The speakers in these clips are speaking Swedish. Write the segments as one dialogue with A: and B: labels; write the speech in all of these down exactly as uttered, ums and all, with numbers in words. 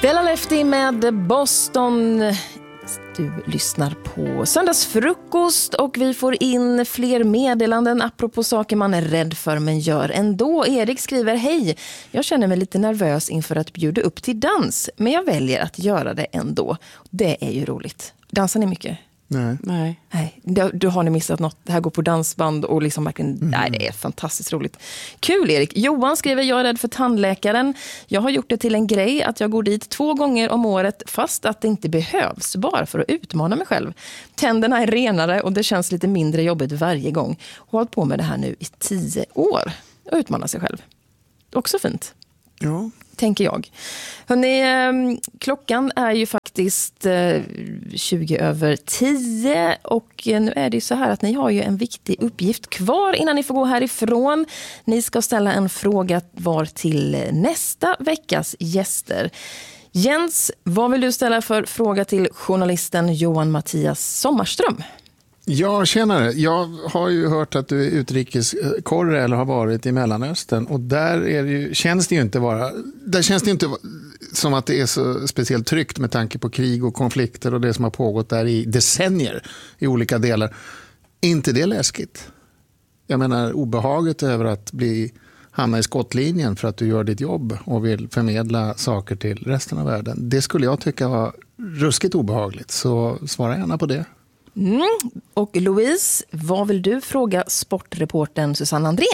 A: Della Lefty med Boston. Du lyssnar på Söndagsfrukost och vi får in fler meddelanden apropå saker man är rädd för men gör ändå. Erik skriver: hej, jag känner mig lite nervös inför att bjuda upp till dans, men jag väljer att göra det ändå. Det är ju roligt. Dansar ni mycket?
B: Nej.
A: Nej. Nej. Du, du har ni missat något. Det här går på dansband och liksom verkligen, mm. nej, det är fantastiskt roligt. Kul, Erik. Johan skriver: jag är rädd för tandläkaren. Jag har gjort det till en grej att jag går dit två gånger om året fast att det inte behövs, bara för att utmana mig själv. Tänderna är renare och det känns lite mindre jobbigt varje gång. Jag har hållit på med det här nu i tio år och utmana sig själv. Också fint.
B: Ja.
A: Tänker jag. Hörrni, klockan är ju faktiskt tjugo över tio och nu är det ju så här att ni har ju en viktig uppgift kvar innan ni får gå härifrån. Ni ska ställa en fråga var till nästa veckas gäster. Jens, vad vill du ställa för fråga till journalisten Johan Mattias Sommarström?
B: Ja, tjenare. Jag har ju hört att du är utrikeskorre eller har varit i Mellanöstern och där är det ju, känns det ju inte vara, där känns det ju inte som att det är så speciellt tryggt med tanke på krig och konflikter och det som har pågått där i decennier i olika delar. Är inte det läskigt? Jag menar, obehaget över att bli hamna i skottlinjen för att du gör ditt jobb och vill förmedla saker till resten av världen. Det skulle jag tycka var ruskigt obehagligt, så svara gärna på det.
A: Mm. Och Louise, vad vill du fråga sportreportern Susanne Andrén?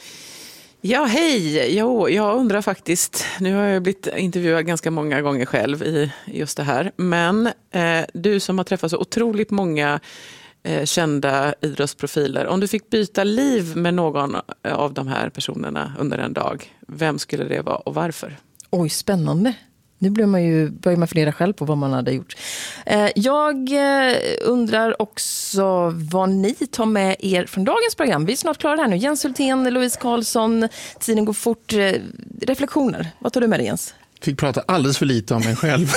C: Ja, hej. Jo, jag undrar faktiskt, nu har jag blivit intervjuad ganska många gånger själv i just det här, men eh, du som har träffat så otroligt många eh, kända idrottsprofiler, om du fick byta liv med någon av de här personerna under en dag, vem skulle det vara och varför?
A: Oj, spännande. Nu blir man ju, börjar man fundera själv på vad man hade gjort. Eh, jag eh, undrar också vad ni tar med er från dagens program. Vi är snart klara här nu. Jens Hultén, Louise Karlsson, tiden går fort. Eh, reflektioner. Vad tar du med dig, Jens?
B: Fick prata alldeles för lite om mig själv.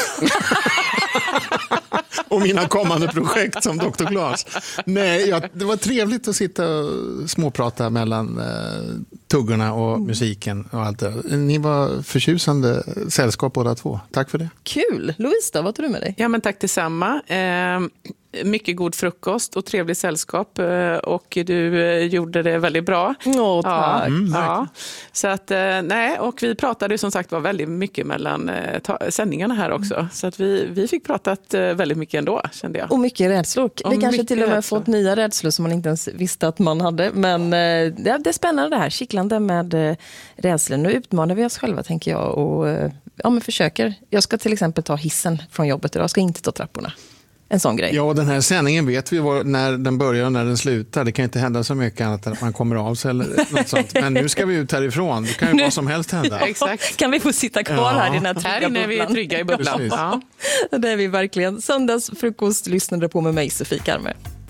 B: Och mina kommande projekt som doktor Glas. Nej, ja, det var trevligt att sitta och småprata mellan eh, tuggorna och mm. musiken och allt det. Ni var förtjusande sällskap båda två. Tack för det.
A: Kul. Louise då, vad tar du med dig?
C: Ja, men tack detsamma. Eh, mycket god frukost och trevlig sällskap eh, och du eh, gjorde det väldigt bra.
A: Åh, tack.
C: Ja,
B: mm,
C: ja. Så att, eh, nej, och vi pratade som sagt var väldigt mycket mellan eh, ta- sändningarna här också. Mm. Så att vi, vi fick pratat eh, väldigt mycket ändå, kände jag.
A: Och mycket rädslor.
C: Och
A: vi kanske till och med
C: rädslor.
A: fått nya rädslor som man inte ens visste att man hade. Men eh, det är spännande det här, kittlande med eh, rädslor. Nu utmanar vi oss själva, tänker jag, och eh, ja, men försöker. Jag ska till exempel ta hissen från jobbet idag. Jag ska inte ta trapporna. En sån grej.
B: Ja, den här sändningen vet vi var, när den börjar och när den slutar. Det kan inte hända så mycket annat än att man kommer av sig eller något sånt. Men nu ska vi ut härifrån. Det kan ju nu, vad som helst hända.
C: Exakt.
A: Kan vi få sitta kvar ja. här i den här trygga
C: här inne
A: bubblan?
C: Är vi trygga i bubblan.
A: Ja. Det är vi verkligen. Söndagsfrukost lyssnade på med mig, Sofie Karmer.